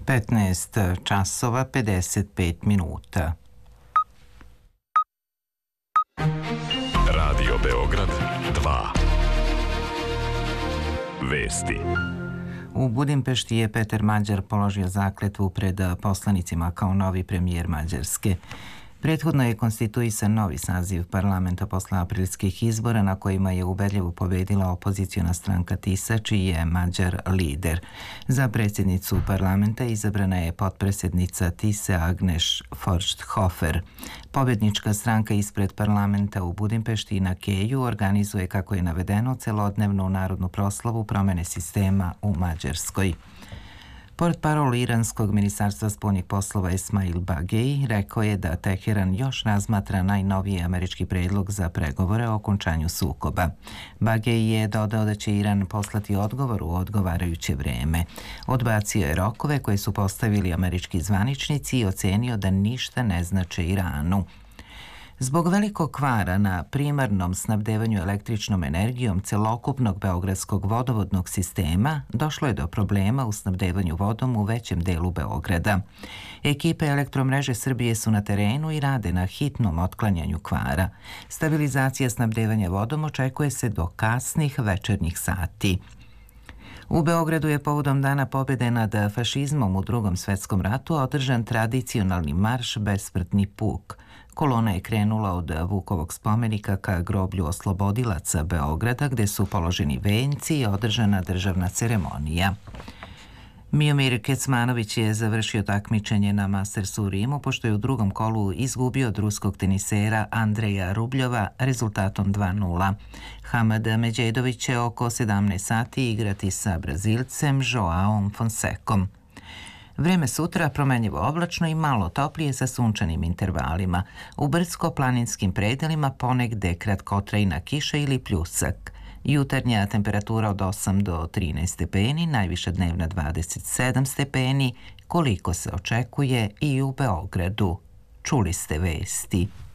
15 časova 55 minuta. Radio Beograd 2. Vesti. U Budimpešti je Peter Mađar položio zakletvu pred poslanicima kao novi premijer Mađarske. Prethodno je konstituisan novi saziv parlamenta posle aprilskih izbora na kojima je ubedljivo pobedila opoziciona stranka TISA, čiji je Mađar lider. Za predsjednicu parlamenta izabrana je potpredsjednica TISA Agneš Forsthofer. Pobednička stranka ispred parlamenta u Budimpešti na Keju organizuje, kako je navedeno, celodnevnu narodnu proslavu promene sistema u Mađarskoj. Portparol iranskog ministarstva spoljnih poslova Esmail Bagei rekao je da Teheran još razmatra najnoviji američki predlog za pregovore o okončanju sukoba. Bagei je dodao da će Iran poslati odgovor u odgovarajuće vreme. Odbacio je rokove koje su postavili američki zvaničnici i ocenio da ništa ne znače Iranu. Zbog velikog kvara na primarnom snabdevanju električnom energijom celokupnog beogradskog vodovodnog sistema došlo je do problema u snabdevanju vodom u većem delu Beograda. Ekipe Elektromreže Srbije su na terenu i rade na hitnom otklanjanju kvara. Stabilizacija snabdevanja vodom očekuje se do kasnih večernjih sati. U Beogradu je povodom Dana pobjede nad fašizmom u Drugom svetskom ratu održan tradicionalni marš Besmrtni puk. Kolona je krenula od Vukovog spomenika ka groblju oslobodilaca Beograda, gde su položeni venci i održana državna ceremonija. Miomir Kecmanović je završio takmičenje na Mastersu u Rimu, pošto je u drugom kolu izgubio od ruskog tenisera Andreja Rubljova rezultatom 2:0. Hamad Međedović će oko 17 sati igrati sa Brazilcem Joaom Fonsecom. Vreme sutra promenljivo oblačno i malo toplije sa sunčanim intervalima. U brdsko-planinskim predelima ponegde kratkotrajna kiša ili pljusak. Jutarnja temperatura od 8 do 13 stepeni, najviša dnevna 27 stepeni, koliko se očekuje i u Beogradu. Čuli ste vesti.